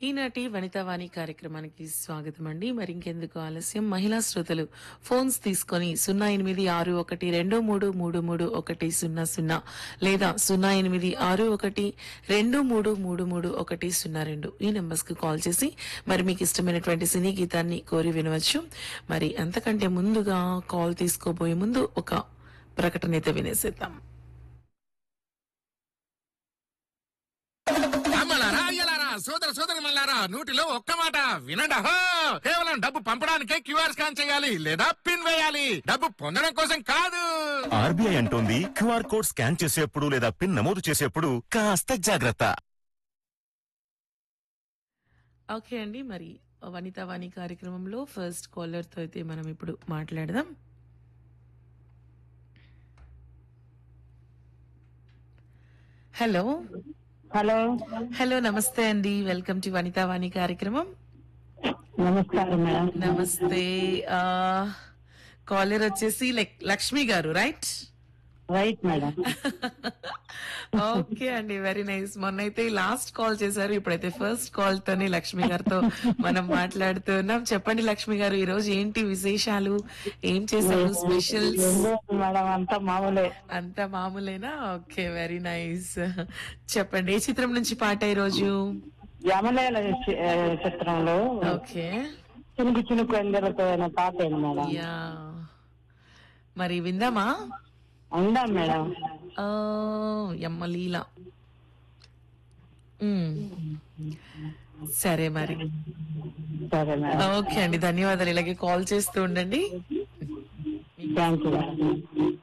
ఈనాటి వనితావాణి కార్యక్రమానికి స్వాగతం అండి. మరి ఇంకెందుకు ఆలస్యం, మహిళా శ్రోతలు ఫోన్స్ తీసుకొని 086123333100 లేదా 086123333102 ఈ నెంబర్స్ కు కాల్ చేసి మరి మీకు ఇష్టమైనటువంటి సినీ గీతాన్ని కోరి వినవచ్చు. మరి అంతకంటే ముందుగా కాల్ తీసుకోబోయే ముందు ఒక ప్రకటన అయితే వినేసేద్దాం. అమ్మలారా అయ్యలారా సోదర సోదరి మల్లారా నూటిలో ఒక్క మాట వినండి. కేవలం డబ్బు పంపడానికే క్యూఆర్ స్కాన్ చేయాలి లేదా పిన్ వేయాలి, డబ్బు పొందడం కోసం కాదు. ఆర్బీఐ అంటోంది క్యూఆర్ కోడ్ స్కాన్ చేసేప్పుడు లేదా పిన్ నమోదు చేసేప్పుడు కాస్త జాగ్రత్త. ఓకే అండి, మరి వనితావాణి కార్యక్రమంలో ఫస్ట్ కాలర్ తో అయితే మనం ఇప్పుడు మాట్లాడదాం. హలో హలో హలో, నమస్తే అండి, వెల్కమ్ టు వనితావాణి కార్యక్రమం. నమస్కారం మేడం. నమస్తే. కాలర్ వచ్చేసి లక్ష్మి గారు, రైట్? Right madam. ఓకే అండి, వెరీ నైస్. మొన్నైతే లాస్ట్ కాల్ చేశారు, ఇప్పుడైతే ఫస్ట్ కాల్ తోనే లక్ష్మి గారితో మనం మాట్లాడుతున్నాం. చెప్పండి లక్ష్మి గారు, ఈ రోజు ఏంటి విశేషాలు, ఏం చేశారు స్పెషల్స్? మేడం అంతా మామూలే. అంతా మామూలేనా? Okay, very nice. చెప్పండి, ఏ చిత్రం నుంచి పాట ఈ రోజు? యమలేల చిత్రంలో ఓకే, చినుకు చినుకు ఎందరితో అనే పాట ఏంది మేడం? యా, మరి విందామా? ఉందాం మేడం. యమ్మ లీల. సరే మరి, సరే మేడం. ఓకే అండి, ధన్యవాదాలు. ఇలాగే కాల్ చేస్తూ ఉండండి. Thank you madam.